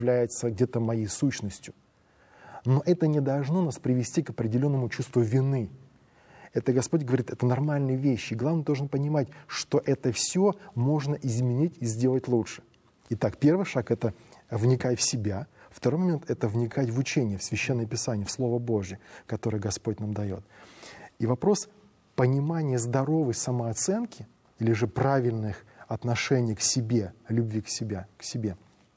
является где-то моей сущностью. Но это не должно нас привести к определенному чувству вины. Это Господь говорит, это нормальные вещи. Главное, должен понимать, что это все можно изменить и сделать лучше. Итак, первый шаг — это вникай в себя. Второй момент — это вникать в учение, в Священное Писание, в Слово Божье, которое Господь нам дает. И вопрос понимания здоровой самооценки или же правильных отношений к себе, любви к себе,